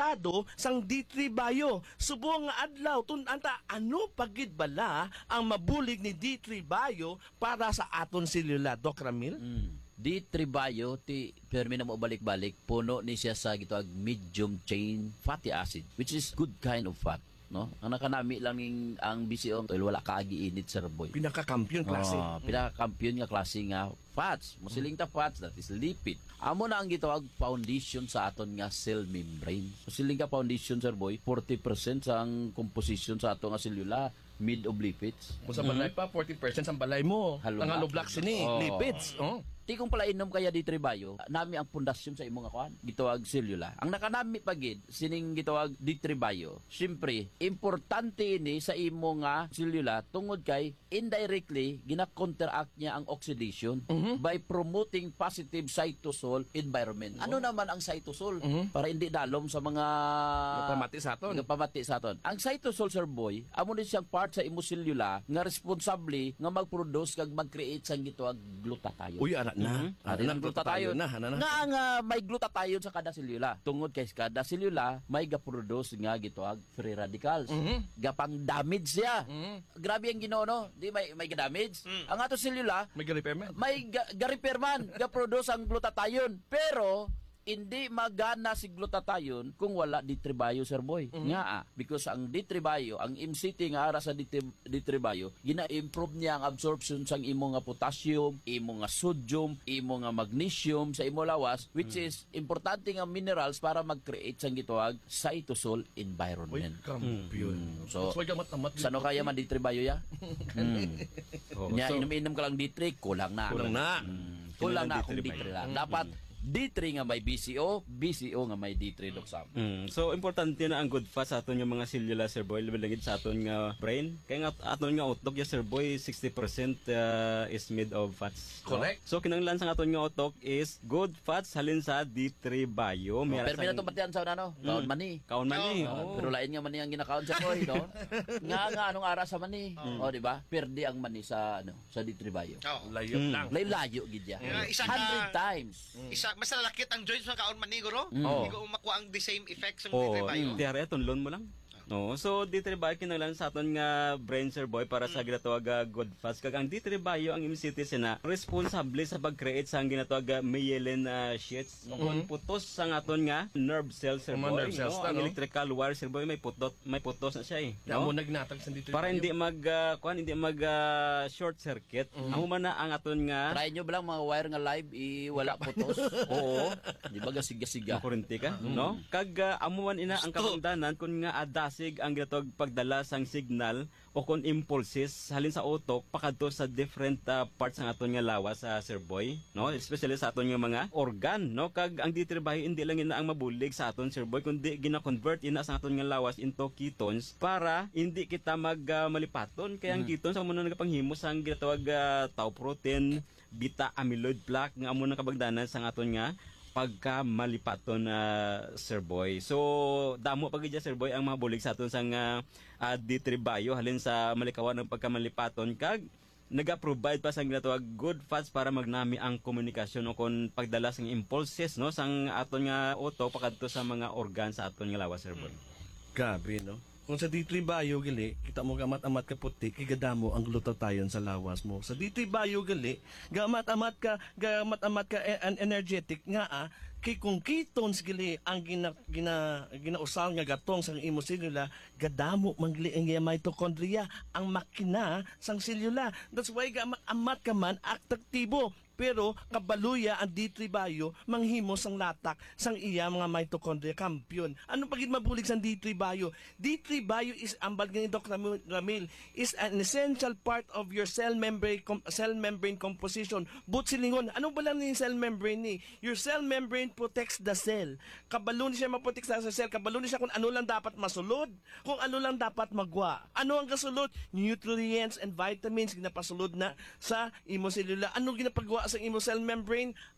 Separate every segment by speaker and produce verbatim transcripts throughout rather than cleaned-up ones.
Speaker 1: resultado sang D three Bio. Subong nga adlaw tunanta ano pagid bala ang mabulig ni D three Bio para sa aton selula, Doc Ramil?
Speaker 2: Mm. D three Bio, ti permi na mo balik-balik, puno ni siya sa gito ag medium chain fatty acid, which is good kind of fat. No? Ang nakanami lang ning ang B C O oil wala kaagi init sir boy.
Speaker 1: Pinaka-kampiyon klase.
Speaker 2: Oh, pinaka-kampiyon nga klase nga fats. Musiling ta fats, that is lipid. Amo na ang gitawag foundation sa aton nga cell membrane. Musiling ka foundation sir boy, forty percent sa ang composition sa aton nga selula made of lipids.
Speaker 1: Kung sa balay pa, forty percent sa balay mo.
Speaker 2: Halo
Speaker 1: ang
Speaker 2: na.
Speaker 1: hollow blocks ini,
Speaker 2: Oh.
Speaker 1: lipids. Oh.
Speaker 2: Ti kung pala inom kaya di Bio, nami ang pundasyon sa imong akuan, gitawag selula. Ang nakanami pagid sining gitawag di Bio. Siyempre, importante ini sa imo nga selula tungod kay indirectly gina-counteract niya ang oxidation
Speaker 1: Mhm.
Speaker 2: by promoting positive cytosol environment. Ano naman ang cytosol?
Speaker 1: Mhm.
Speaker 2: Para hindi dalom sa mga
Speaker 1: Napamati sa aton.
Speaker 2: Napamati sa aton. Ang cytosol sir boy, amo ni siyang part sa imo selula nga responsable nga mag-produce kag mag-create sang gitawag glutathione.
Speaker 1: Uy, anak na.
Speaker 2: Mm-hmm. Ano ng glutathione
Speaker 1: na, ano na.
Speaker 2: Nga ang ah, may glutathione sa kada selula. Tungod kay kada selula may ga-produce nga gitawag free radicals.
Speaker 1: Mhm.
Speaker 2: Gapang damage siya.
Speaker 1: Mhm.
Speaker 2: Grabe ang Ginoo no. Di may may damage.
Speaker 1: Mm.
Speaker 2: Ang ato selula
Speaker 1: May repair man.
Speaker 2: may ga- ga-repair man, ga-produce ang glutathione. Pero hindi magana si glutathione kung wala D three Bio sir boy.
Speaker 1: Mhm.
Speaker 2: Nga ah, because ang D three Bio, ang M C T nga ara sa D three Bio, gina-improve niya ang absorption sang imo nga potassium, imo nga sodium, imo nga magnesium sa imo lawas, which is importante nga minerals para mag-create sang gitawag cytosol
Speaker 1: Uy,
Speaker 2: environment.
Speaker 1: kampiyon.
Speaker 2: Mm. So,
Speaker 1: That's why gamat-amat.
Speaker 2: Sano kaya man D three Bio ya? Mm.
Speaker 3: Oh,
Speaker 2: Nya
Speaker 3: so,
Speaker 2: inom-inom ka lang D three, kulang na.
Speaker 1: Kulang na.
Speaker 2: Mm. Kulang na
Speaker 3: Kulang
Speaker 2: kung
Speaker 3: D
Speaker 2: D
Speaker 3: three
Speaker 2: three
Speaker 3: ba?
Speaker 2: lang. Dapat D three nga may B C O, B C O nga may D three Doc Sam.
Speaker 3: Mm. So importante na ang good fat sa aton yung mga selula sir boy labilangid sa aton nga brain. Kaya nga aton nga utok ya sir boy sixty percent uh, is made of fats. no?
Speaker 1: Correct.
Speaker 3: So kinanglan sa aton nga utok is good fats halin sa D three Bio. Meron
Speaker 2: Pero minatong patian sa ano, kaon man ni.
Speaker 3: Kaon man ni.
Speaker 2: Ah,
Speaker 3: Oh.
Speaker 2: pero lain nga mani ang ginakaon sa boy, no? Nga nga anong ara sa mani. O di ba? Perde ang mani sa ano, sa D three Bio.
Speaker 4: Oo.
Speaker 1: Layo
Speaker 3: Mm.
Speaker 1: lang.
Speaker 2: Layo gid ya.
Speaker 4: Yeah, isa
Speaker 2: one hundred
Speaker 4: ka-
Speaker 2: times.
Speaker 4: Isa, mas lalakit ang joints mga kaon man ni guro.
Speaker 2: Mm.
Speaker 4: Hindi ko makuha ang the same effects ng
Speaker 3: Oh,
Speaker 4: D three Bio.
Speaker 3: diare tunlon mo lang. No, so D three Bio kinanglan sa aton nga brain sir boy para sa ginatawag nga good fats kag ang D three Bio ang M C T na responsable sa pag-create sa ang ginatawag nga myelin uh, sheets. Kung putos sa aton nga nerve cells sir
Speaker 1: Mga
Speaker 3: boy,
Speaker 1: nerve cells
Speaker 3: no?
Speaker 1: na,
Speaker 3: Ang
Speaker 1: no?
Speaker 3: electrical wire sir boy may putot, may putos na siya eh.
Speaker 1: Kaya mo
Speaker 3: No?
Speaker 1: nagnatag sa D three
Speaker 3: Para
Speaker 1: Bio.
Speaker 3: hindi mag uh, kuan hindi mag uh, short circuit. Amo man na ang aton nga
Speaker 2: Try nyo ba lang mga wire nga live, i wala putos?
Speaker 3: oo,
Speaker 2: Di ba gasiga-siga?
Speaker 3: makurente ka, no? Kag uh, amo man ina ang kapangdanan kun nga adasig ang ginatawag pagdala sang signal o kun impulses halin sa utok pakadto sa different uh, parts ng aton nga lawas sa Sir Boy, no? Especially sa aton nga mga organ, no? Kag ang D three Bio hindi lang ina ang mabulig sa aton Sir Boy kundi gina-convert ina sa aton nga lawas into ketones para hindi kita mag uh, malipaton kaya ang ketones amo na nagapanghimo sang ginatawag uh, tau protein, beta amyloid plaque nga amo na kabagdanan sa aton nga pagka malipaton na Sir Boy. So damo pag Sir Boy ang mga bulig sa aton sang uh, uh, D three Bio halin sa malikawan ng pagka malipaton kag naga-provide pa sang ginatawag good fats para magnami ang komunikasyon o kon pagdala sang impulses no sang aton nga utok pakadto sa mga organ sa aton nga lawas Sir Boy.
Speaker 1: Gabi, no? Kung sa D three Bio gali, kita mo gamat-amat ka puti, igadamo ang glutathione sa lawas mo. Sa D three Bio gali, gamat-amat ka, gamat-amat ka e- an energetic nga ah, kay kung ketones gali ang gina, gina, ginausal nga gatong sang imo selula, gadamo mangli ang iya mitochondria, ang makina sang selula. That's why gamat-amat ka man aktibo. Pero kabaluya ang D three Bio manghimo sang latak sang iya mga mitochondria kampiyon. Ano pagid mabulig sang D three Bio? D three Bio is ambal ni Doc Ramil, Ramil is an essential part of your cell membrane com, cell membrane composition. But silingon, ano ba lang ni cell membrane ni? Your cell membrane protects the cell. Kabalo ni siya maprotek sa cell, kabalo ni siya kung ano lang dapat masulod, kung ano lang dapat magwa. Ano ang kasulod? Nutrients and vitamins ginapasulod na sa imo selula. Ano ginapagawa sa imo cell membrane?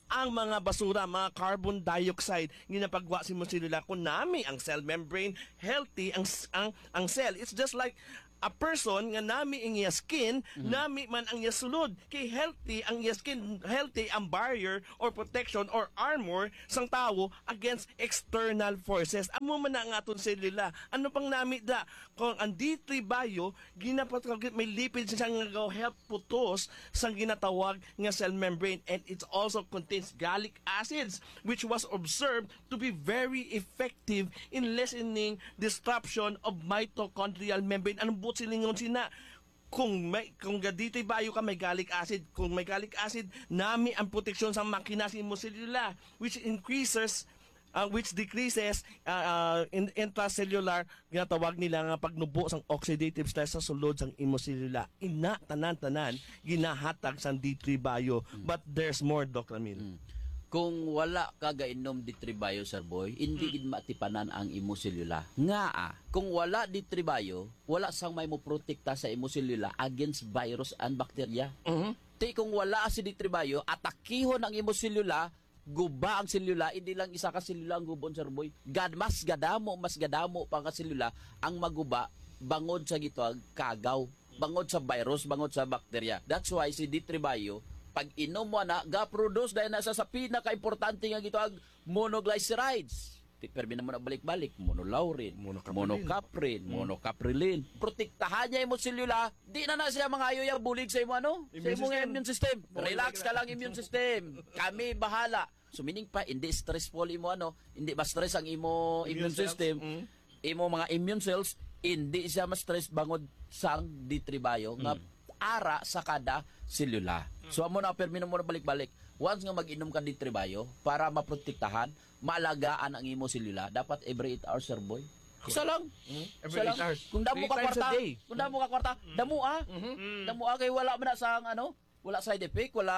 Speaker 1: ang mga basura, mga carbon dioxide, ginapagwa si mo sila kung nami ang cell membrane healthy ang ang ang cell. It's just like a person nga nami ang iya skin, nami man ang iya sulod. Kay healthy ang iya skin, healthy ang barrier or protection or armor sang tawo against external forces. Amo man na ang aton selula. Ano pang nami da? Kung ang D three bio, ginapat may lipid siya nga go help putos sang ginatawag nga cell membrane, and it also contains gallic acids which was observed to be very effective in lessening disruption of mitochondrial membrane. Anong but silingon sina? Kung may kung dito bayo ka may gallic acid, kung may gallic acid, nami ang proteksyon sa makina mo selula, which increases uh, which decreases uh, uh, in intracellular, ginatawag nila nga pagnubo sang oxidative stress sa sulod sang imoselula. Ina tanan-tanan ginahatag sang D three bio. But there's more, Doc Ramil.
Speaker 2: Mm. Kung wala ka gainom D three bio, Sir Boy, hindi gid matipanan ang imo selula. Nga ah, kung wala D three bio, wala sang may mo protekta sa imo selula against virus and bacteria.
Speaker 1: Mhm.
Speaker 2: Ti kung wala si D three bio, atakihon ang imo selula, guba ang selula, hindi lang isa ka selula ang gubon, Sir Boy. Gad mas gadamo, mas gadamo pa ka selula ang maguba bangod sa gitwag kagaw, bangod sa virus, bangod sa bacteria. That's why si D three bio pag inom mo na, ga-produce dahil nasa sa pinaka-importante nga gitawag monoglycerides. Permi na mo na balik-balik, monolaurin,
Speaker 1: Monocaprilin.
Speaker 2: monocaprin, monocaprilin. Protektahan niya imo selula, di na na siya mga ayo yang bulig sa imo ano, sa
Speaker 1: Immune
Speaker 2: imong
Speaker 1: system.
Speaker 2: immune system. Relax ka lang immune system. Kami bahala. So meaning pa, hindi stressful imo ano, hindi ba stress ang imo immune,
Speaker 1: Immune cells.
Speaker 2: system,
Speaker 1: Mm.
Speaker 2: imo mga immune cells, hindi siya ma-stress bangod sang D three bio nga ara sa kada selula. So amo na permi na mo na balik-balik. Once nga mag-inom ka D three bio para maprotektahan, maalagaan ang imo selula, dapat every eight hours, Sir Boy. Isa lang.
Speaker 1: Every
Speaker 2: Isa lang.
Speaker 1: eight hours.
Speaker 2: Kung damo
Speaker 1: Three
Speaker 2: ka
Speaker 1: times a
Speaker 2: kwarta,
Speaker 1: day.
Speaker 2: kung damo ka kwarta, damo ah. Damo ah kay wala man na sa ano, wala side effect, wala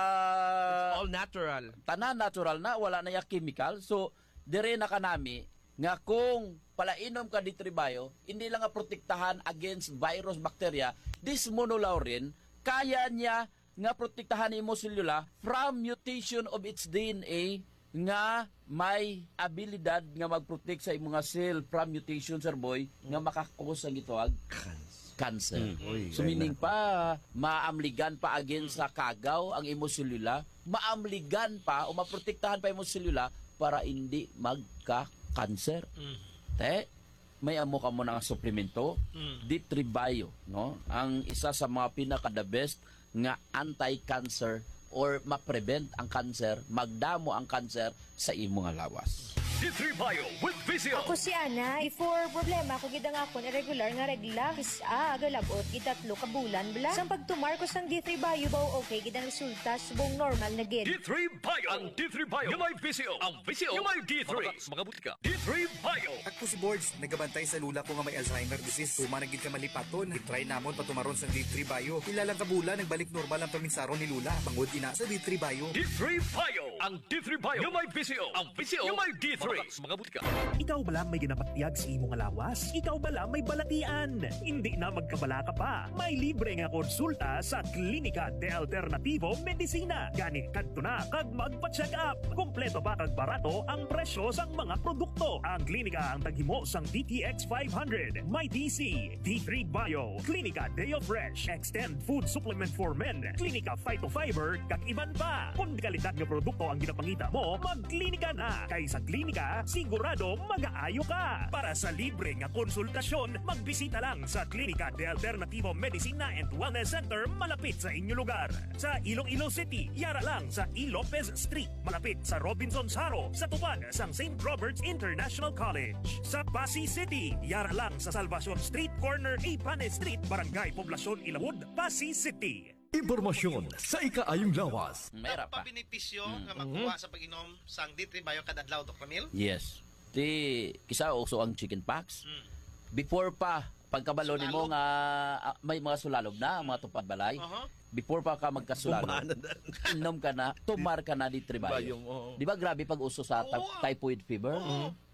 Speaker 1: All natural.
Speaker 2: tanan natural na, wala na ya chemical. So dire na kanami nga kung palainom ka D three bio, hindi lang nga protektahan against virus, bacteria, this monolaurin kaya niya nga protektahan imo selula from mutation of its D N A nga may abilidad nga mag-protect sa imong nga cell from mutation, Sir Boy, nga makakos ang gitawag cancer.
Speaker 1: Uy,
Speaker 2: So meaning pa, maamligan pa against sa kagaw ang imo selula, maamligan pa o maprotektahan pa imo selula para hindi magka-cancer. Te, may amo ka mo ng suplemento, D three bio, no? Ang isa sa mga pinaka the best nga anti-cancer or ma-prevent ang cancer, magdamo ang cancer sa imong lawas.
Speaker 5: D three Bio with Vizio.
Speaker 6: Ako si Ana, before problema ko gidang akon irregular nga regla, kis a agalabot gitatlo ka bulan bla. Sang pagtumar ko sang D three bio baw okay gidang resulta subong normal na gid.
Speaker 5: D three Bio. Ang D three Bio. Yung may Vizio. Ang Vizio. Yung may D three. Mga butika. D three Bio.
Speaker 7: Ako si Boards, nagabantay sa lula ko nga may Alzheimer disease. Tumanagid ka malipaton. I-try namon patumaron sa D three Bio. Ilalang kabulan, nagbalik normal ang paminsaro ni Lula. Pangod ina sa D three Bio.
Speaker 5: D three Bio. Ang D three Bio. Yung may Vizio. Ang Vizio. Yung may D three. Mga butika.
Speaker 8: Ikaw ba lang may ginapatiyag sa imong lawas? Ikaw ba lang may balatian? Hindi na magkabala ka pa. May libre nga konsulta sa Klinika de Alternativo Medicina. Gani kadto na kag magpa-check up. Kompleto ba kag barato ang presyo sang mga produkto? Ang klinika ang taghimo sang D T X five hundred, may D C, D three Bio, Klinika Deo Fresh, Extend Food Supplement for Men, Klinika Phytofiber, kag iban pa. Kung kalidad nga produkto ang ginapangita mo, magklinika na. Kay sa klinika, sigurado mag-aayo ka. Para sa libre nga konsultasyon, magbisita lang sa Klinika de Alternativo Medicina and Wellness Center malapit sa inyong lugar. Sa Iloilo City, yara lang sa E. Lopez Street, malapit sa Robinson Saro, sa tupad sang Saint Robert's International College. Sa Pasig City, yara lang sa Salvacion Street, corner Ipane Street, Barangay Poblacion Ilawod, Pasig City.
Speaker 9: Impormasyon sa ikaayong lawas.
Speaker 2: Mayra pa.
Speaker 4: Pa benepisyo nga makuha sa pag-inom sang D three bio kada adlaw, Doc Ramil?
Speaker 2: Yes. Ti kisa uso ang chicken pox. Before pa pagkabalo nimo
Speaker 4: Sulalog?
Speaker 2: nga ah, may mga sulalog na, mga tupad balay.
Speaker 4: Aha.
Speaker 2: Before pa ka magkasulalog,
Speaker 1: Bumana na.
Speaker 2: inom ka na, tumar ka na di tribayo.
Speaker 1: Bayong, oo.
Speaker 2: Di ba grabe pag uso sa ta-
Speaker 4: Oo.
Speaker 2: typhoid fever?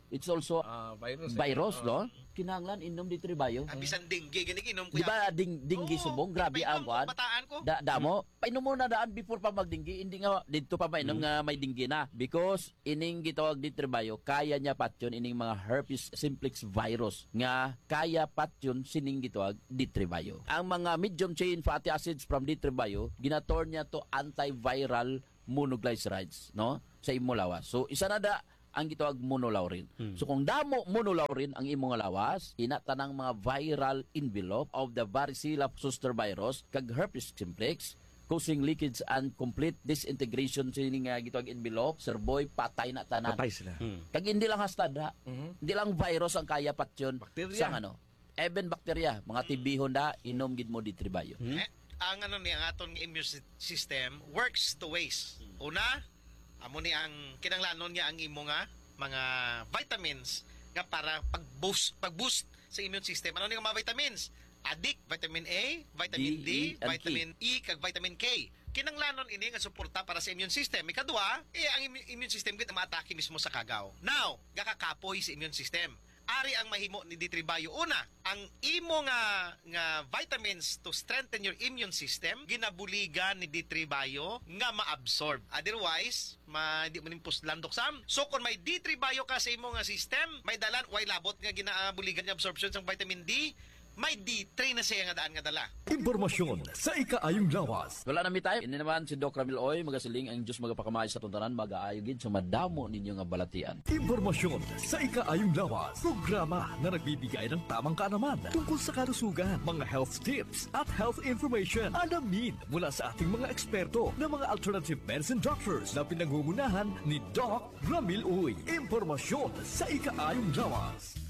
Speaker 2: it's also
Speaker 1: Ah, virus. eh.
Speaker 2: virus,
Speaker 1: Oo.
Speaker 2: no? Kinahanglan inom di Tribayo.
Speaker 4: Ang bisan dengue gani inom ko.
Speaker 2: Di ba ding dinggi
Speaker 4: Oo,
Speaker 2: subong grabe
Speaker 4: painom
Speaker 2: ang
Speaker 4: ko,
Speaker 2: kuan.
Speaker 4: bataan ko.
Speaker 2: Da damo, painom mo na daan before pa magdinggi, hindi nga dito pa mainom nga may dinggi na because ining gitawag di Tribayo, kaya niya patyon ining mga herpes simplex virus nga kaya patyon sining gitawag di Tribayo. Ang mga medium chain fatty acids from di Tribayo, ginator niya to antiviral monoglycerides, no? Sa imo lawas. So isa na da ang gitawag monolaurin. So kung damo monolaurin ang imong lawas, ina tanang mga viral envelope of the varicella zoster virus kag herpes simplex causing leakage and complete disintegration sa nga gitawag envelope, sir boy, patay na tanan.
Speaker 1: Patay sila.
Speaker 2: Kag hindi lang hastad ha. Hindi lang virus ang kaya patyon
Speaker 1: Bakterya.
Speaker 2: sa ano. Even bakterya, mga tibihon da inom gid mo di Tribayo.
Speaker 4: Eh, ang ano ni ang aton nga immune sy- system works two ways. Una, amo ni ang kinanglanon niya ang imo nga mga vitamins nga para pag-boost pag-boost sa immune system. Ano ni nga mga vitamins? Adik, vitamin A, vitamin
Speaker 2: D,
Speaker 4: D,
Speaker 2: E, and
Speaker 4: vitamin E, kag vitamin K. Kinanglanon ini nga suporta para sa immune system. Ikadua, eh, ang immu- immune system gid maatake mismo sa kagaw. Now, gakakapoy sa immune system. Ari ang mahimo ni D three Bio. Una, ang imo nga nga vitamins to strengthen your immune system ginabuligan ni D three Bio nga ma-absorb. Otherwise, ma hindi mo ning puslandok sam. So kung may D three Bio ka sa imo nga system, may dalan way labot nga ginabuligan nga absorption sa vitamin D, may D three na siya nga daan nga dala.
Speaker 9: Impormasyon sa ikaayong lawas.
Speaker 2: Wala na mi tayo. Ini naman si Doc Ramil Oy, magasiling ang Diyos magapakamay sa tuntanan, mag-aayo gid sa madamo ninyo nga balatian.
Speaker 9: Impormasyon sa ikaayong lawas. Programa na nagbibigay ng tamang kaalaman tungkol sa kalusugan, mga health tips at health information. Alamin mula sa ating mga eksperto na mga alternative medicine doctors na pinangungunahan ni Doc Ramil Uy. Impormasyon sa ikaayong lawas.